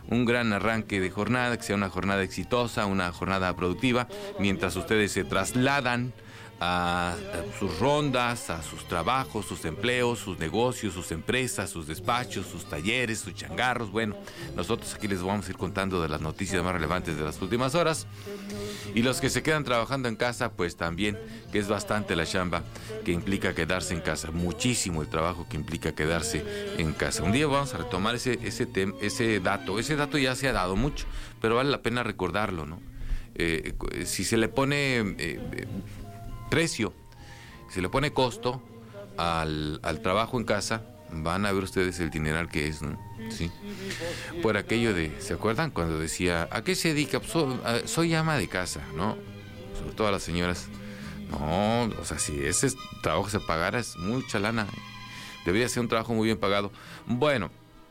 un gran arranque de jornada, que sea una jornada exitosa, una jornada productiva, mientras ustedes se trasladan a sus rondas, a sus trabajos, sus empleos, sus negocios, sus empresas, sus despachos, sus talleres, sus changarros. Bueno, nosotros aquí les vamos a ir contando de las noticias más relevantes de las últimas horas. Y los que se quedan trabajando en casa, pues también, que es bastante la chamba que implica quedarse en casa, muchísimo el trabajo que implica quedarse en casa. Un día vamos a retomar ese dato ya se ha dado mucho, pero vale la pena recordarlo, ¿no? Si se le pone precio, se le pone costo al trabajo en casa, van a ver ustedes el dineral que es, ¿no? Sí. Por aquello de, ¿se acuerdan? Cuando decía, ¿a qué se dedica? Pues, soy ama de casa, ¿no? Sobre todo a las señoras. No, o sea, si ese trabajo se pagara es mucha lana. Debería ser un trabajo muy bien pagado. Bueno,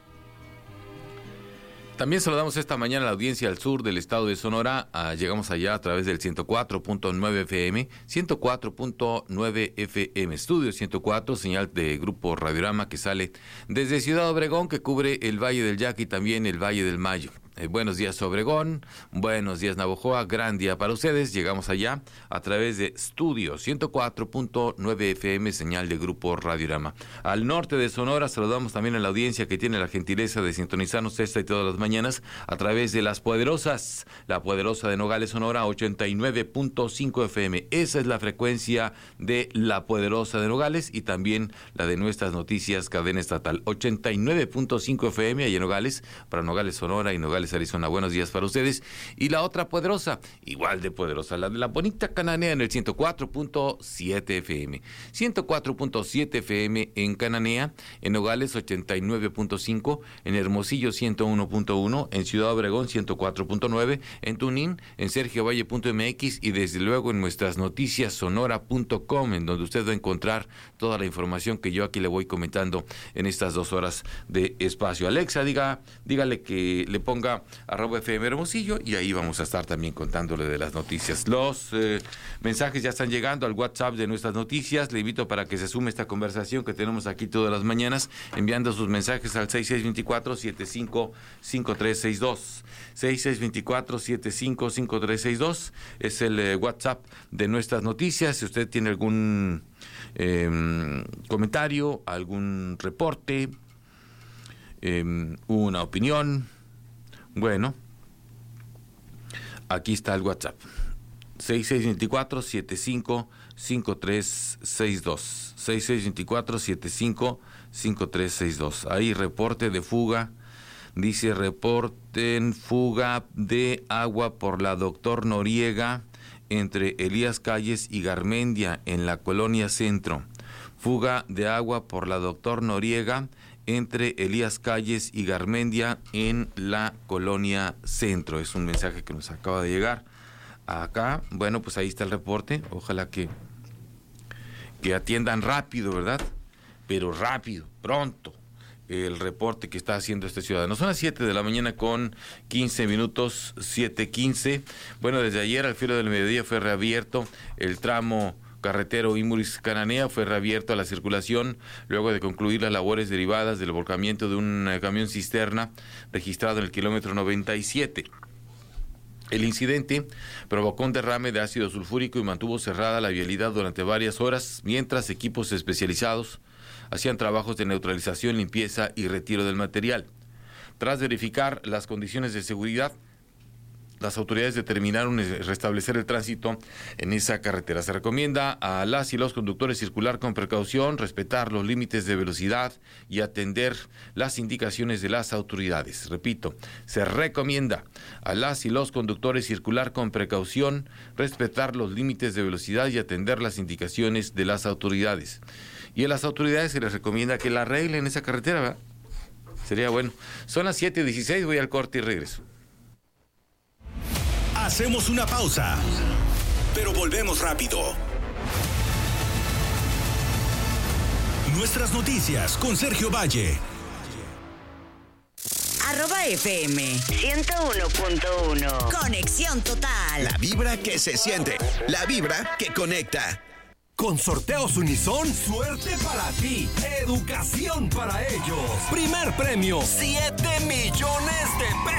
también saludamos esta mañana a la audiencia al sur del estado de Sonora. Llegamos allá a través del 104.9 FM, 104.9 FM, Estudio 104, señal de Grupo Radiorama que sale desde Ciudad Obregón, que cubre el Valle del Yaqui y también el Valle del Mayo. Buenos días Obregón, buenos días Navojoa, gran día para ustedes. Llegamos allá a través de Estudio 104.9 FM, señal de Grupo Radiorama. Al norte de Sonora saludamos también a la audiencia que tiene la gentileza de sintonizarnos esta y todas las mañanas a través de Las Poderosas, la Poderosa de Nogales, Sonora, 89.5 FM. Esa es la frecuencia de La Poderosa de Nogales y también la de nuestras noticias cadena estatal, 89.5 FM allá en Nogales, para Nogales, Sonora y Nogales, Arizona. Buenos días para ustedes. Y la otra poderosa, igual de poderosa, la de la bonita Cananea en el 104.7 FM. 104.7 FM en Cananea, en Nogales 89.5, en Hermosillo 101.1, en Ciudad Obregón 104.9, en Tunín, en sergiovalle.mx y desde luego en nuestras noticias sonora.com, en donde usted va a encontrar toda la información que yo aquí le voy comentando en estas 2 horas de espacio. Alexa, dígale que le ponga @FM Hermosillo y ahí vamos a estar también contándole de las noticias. Los mensajes ya están llegando al WhatsApp de nuestras noticias. Le invito para que se sume esta conversación que tenemos aquí todas las mañanas, enviando sus mensajes al 6624-755362. 6624-755362 es el WhatsApp de nuestras noticias. Si usted tiene algún comentario, algún reporte, una opinión, bueno, aquí está el WhatsApp, 6624-755362, 6624-755362. Ahí reporte de fuga, dice reporten fuga de agua por la Doctor Noriega entre Elías Calles y Garmendia en la Colonia Centro. Fuga de agua por la Doctor Noriega entre Elías Calles y Garmendia en la Colonia Centro. Es un mensaje que nos acaba de llegar acá. Bueno, pues ahí está el reporte. Ojalá que atiendan rápido, ¿verdad? Pero rápido, pronto, el reporte que está haciendo este ciudadano. Son las 7 de la mañana con 15 minutos, 7:15. Bueno, desde ayer al filo del mediodía fue reabierto el tramo carretero Imuris-Cananea, fue reabierto a la circulación luego de concluir las labores derivadas del volcamiento de un camión cisterna registrado en el kilómetro 97. El incidente provocó un derrame de ácido sulfúrico y mantuvo cerrada la vialidad durante varias horas, mientras equipos especializados hacían trabajos de neutralización, limpieza y retiro del material. Tras verificar las condiciones de seguridad, las autoridades determinaron restablecer el tránsito en esa carretera. Se recomienda a las y los conductores circular con precaución, respetar los límites de velocidad y atender las indicaciones de las autoridades. Repito, se recomienda a las y los conductores circular con precaución, respetar los límites de velocidad y atender las indicaciones de las autoridades. Y a las autoridades se les recomienda que la arreglen esa carretera, ¿verdad? Sería bueno. Son las 7:16, voy al corte y regreso. Hacemos una pausa, pero volvemos rápido. Nuestras noticias con Sergio Valle. @FM 101.1. Conexión total. La vibra que se siente, la vibra que conecta. Con Sorteos Unison, suerte para ti, educación para ellos. Primer premio, 7 millones de pesos.